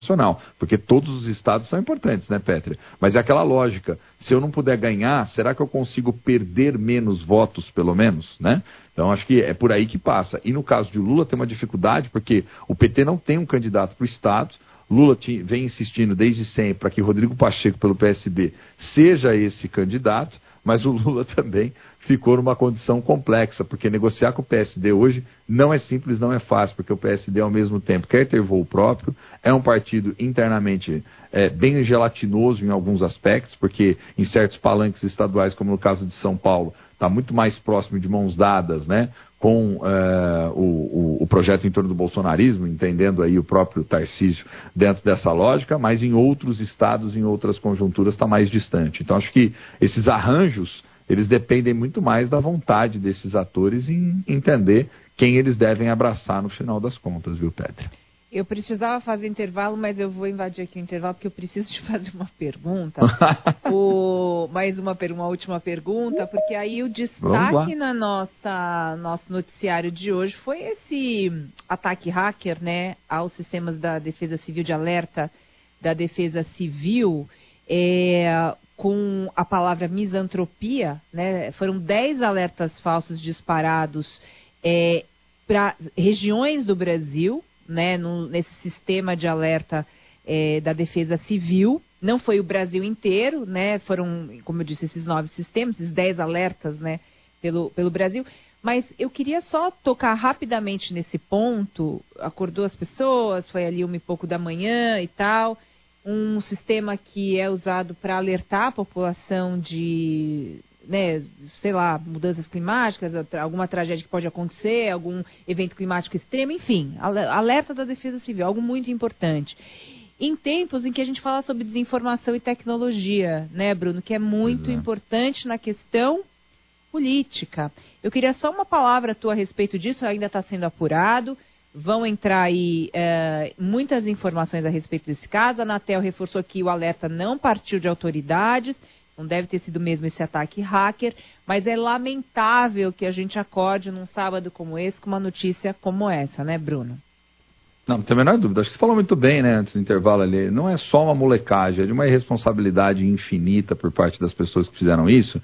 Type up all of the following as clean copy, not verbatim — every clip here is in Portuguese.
nacional, porque todos os estados são importantes, né, Pétria? Mas é aquela lógica, se eu não puder ganhar, será que eu consigo perder menos votos, pelo menos, né? Então, acho que é por aí que passa. E no caso de Lula, tem uma dificuldade, porque o PT não tem um candidato para o estado. Lula vem insistindo desde sempre para que Rodrigo Pacheco, pelo PSB, seja esse candidato, mas o Lula também ficou numa condição complexa, porque negociar com o PSD hoje não é simples, não é fácil, porque o PSD, ao mesmo tempo, quer ter voo próprio, é um partido internamente bem gelatinoso em alguns aspectos, porque em certos palanques estaduais, como no caso de São Paulo, está muito mais próximo de mãos dadas, né, com o projeto em torno do bolsonarismo, entendendo aí o próprio Tarcísio dentro dessa lógica, mas em outros estados, em outras conjunturas, está mais distante. Então, acho que esses arranjos, eles dependem muito mais da vontade desses atores em entender quem eles devem abraçar no final das contas, viu, Pedro? Eu precisava fazer intervalo, mas eu vou invadir aqui o intervalo porque eu preciso te fazer uma pergunta. Uma última pergunta, porque aí o destaque na nosso noticiário de hoje foi esse ataque hacker, né, aos sistemas da Defesa Civil, de alerta da Defesa Civil, com a palavra misantropia, né? Foram 10 alertas falsos disparados para regiões do Brasil, né, nesse sistema de alerta da Defesa Civil. Não foi o Brasil inteiro, né? Foram, como eu disse, esses 9 sistemas, esses 10 alertas, né, pelo Brasil. Mas eu queria só tocar rapidamente nesse ponto. Acordou as pessoas, foi ali 1h pouco da manhã e tal. Um sistema que é usado para alertar a população de, né, sei lá, mudanças climáticas, alguma tragédia que pode acontecer, algum evento climático extremo, enfim, alerta da Defesa Civil, algo muito importante. Em tempos em que a gente fala sobre desinformação e tecnologia, né, Bruno, que é muito importante na questão política. Eu queria só uma palavra tua a respeito disso, ainda está sendo apurado. Vão entrar aí muitas informações a respeito desse caso. A Anatel reforçou que o alerta não partiu de autoridades, não deve ter sido mesmo esse ataque hacker, mas é lamentável que a gente acorde num sábado como esse com uma notícia como essa, né, Bruno? Não tem a menor dúvida. Acho que você falou muito bem, né, antes do intervalo ali. Não é só uma molecagem, é de uma irresponsabilidade infinita por parte das pessoas que fizeram isso.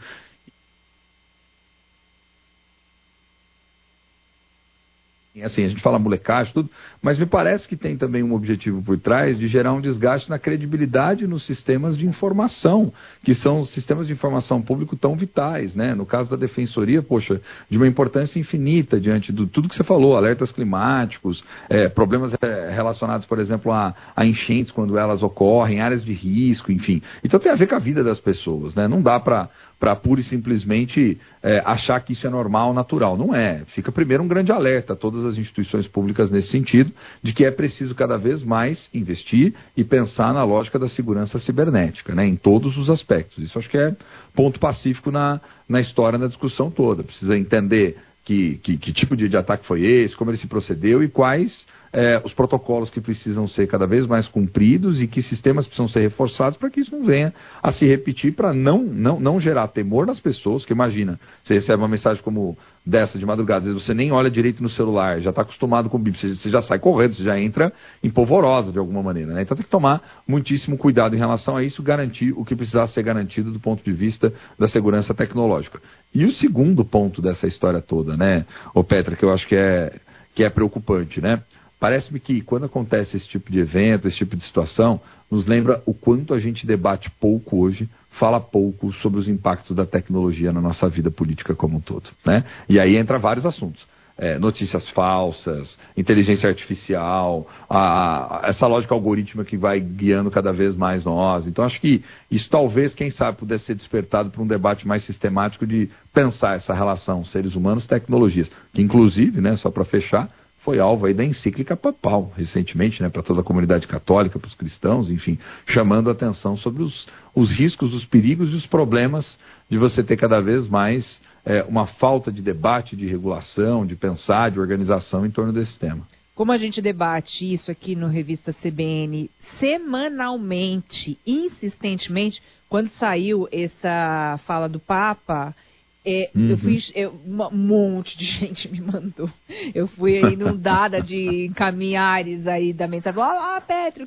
Assim, a gente fala molecagem, tudo, mas me parece que tem também um objetivo por trás de gerar um desgaste na credibilidade nos sistemas de informação, que são os sistemas de informação público tão vitais, né? No caso da Defensoria, poxa, de uma importância infinita diante de tudo que você falou, alertas climáticos, problemas relacionados, por exemplo, a enchentes quando elas ocorrem, áreas de risco, enfim. Então tem a ver com a vida das pessoas, né? Não dá para pura e simplesmente achar que isso é normal, natural. Não é. Fica primeiro um grande alerta a todas as instituições públicas nesse sentido, de que é preciso cada vez mais investir e pensar na lógica da segurança cibernética, né, em todos os aspectos. Isso acho que é ponto pacífico na história, na discussão toda. Precisa entender que tipo de ataque foi esse, como ele se procedeu e quais os protocolos que precisam ser cada vez mais cumpridos e que sistemas precisam ser reforçados para que isso não venha a se repetir, para não gerar temor nas pessoas, que imagina, você recebe uma mensagem como dessa de madrugada, às vezes você nem olha direito no celular, já está acostumado com o bip, você já sai correndo, você já entra em polvorosa de alguma maneira, né? Então tem que tomar muitíssimo cuidado em relação a isso, garantir o que precisar ser garantido do ponto de vista da segurança tecnológica. E o segundo ponto dessa história toda, né, ô Petra, que eu acho que é preocupante, né? Parece-me que quando acontece esse tipo de evento, esse tipo de situação, nos lembra o quanto a gente debate pouco hoje, fala pouco sobre os impactos da tecnologia na nossa vida política como um todo, né? E aí entra vários assuntos. Notícias falsas, inteligência artificial, essa lógica algorítmica que vai guiando cada vez mais nós. Então acho que isso talvez, quem sabe, pudesse ser despertado para um debate mais sistemático de pensar essa relação seres humanos e tecnologias, que inclusive, né, só para fechar, foi alvo aí da encíclica papal, recentemente, né, para toda a comunidade católica, para os cristãos, enfim, chamando a atenção sobre os riscos, os perigos e os problemas de você ter cada vez mais uma falta de debate, de regulação, de pensar, de organização em torno desse tema. Como a gente debate isso aqui no Revista CBN semanalmente, insistentemente, quando saiu essa fala do Papa, um monte de gente me mandou. Eu fui aí inundada de encaminhares aí da mensagem. Olá, Petro,